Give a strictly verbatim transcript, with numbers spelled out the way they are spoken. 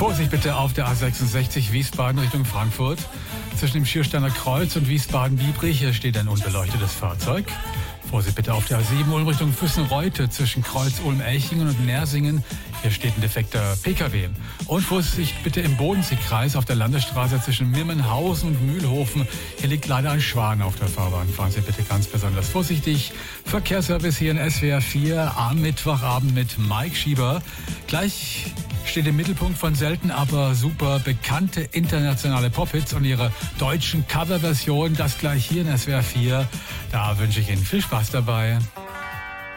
Vorsicht bitte auf der A sechsundsechzig Wiesbaden Richtung Frankfurt. Zwischen dem Schiersteiner Kreuz und Wiesbaden-Biebrich, hier steht ein unbeleuchtetes Fahrzeug. Vorsicht bitte auf der A sieben Ulm Richtung Füssen-Reute zwischen Kreuz Ulm-Elchingen und Nersingen. Hier steht ein defekter P K W. Und Vorsicht bitte im Bodenseekreis auf der Landesstraße zwischen Mirmenhausen und Mühlhofen. Hier liegt leider ein Schwan auf der Fahrbahn. Fahren Sie bitte ganz besonders vorsichtig. Verkehrsservice hier in S W R vier am Mittwochabend mit Mike Schieber. Gleich steht im Mittelpunkt von selten, aber super bekannte internationale Pop-Hits und ihre deutschen Coverversionen. Das gleich hier in S W R vier. Da wünsche ich Ihnen viel Spaß dabei.